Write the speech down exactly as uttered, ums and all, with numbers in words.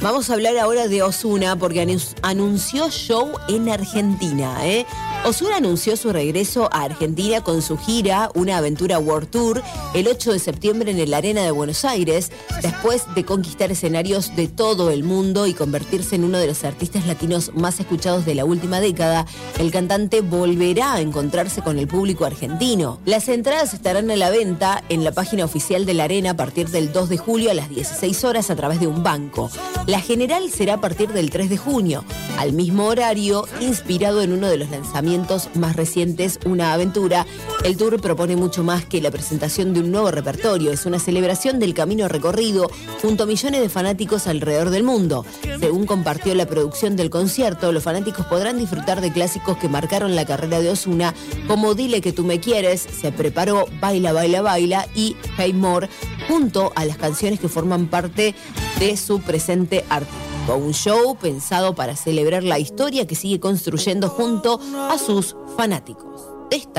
Vamos a hablar ahora de Ozuna porque anunció show en Argentina, ¿eh? Ozuna anunció su regreso a Argentina con su gira Una Aventura World Tour el ocho de septiembre en el Arena de Buenos Aires, después de conquistar escenarios de todo el mundo y convertirse en uno de los artistas latinos más escuchados de la última década. El cantante volverá a encontrarse con el público argentino. Las entradas estarán a la venta en la página oficial de la Arena a partir del dos de julio a las dieciséis horas a través de un banco. La general será a partir del tres de junio, al mismo horario, inspirado en uno de los lanzamientos más recientes, Una Aventura. El tour propone mucho más que la presentación de un nuevo repertorio. Es una celebración del camino recorrido junto a millones de fanáticos alrededor del mundo. Según compartió la producción del concierto, los fanáticos podrán disfrutar de clásicos que marcaron la carrera de Ozuna, como Dile que tú me quieres, Se preparó, Baila, baila, baila y Hey More, junto a las canciones que forman parte de su presente artístico. Un show pensado para celebrar la historia que sigue construyendo junto a sus fanáticos. Esta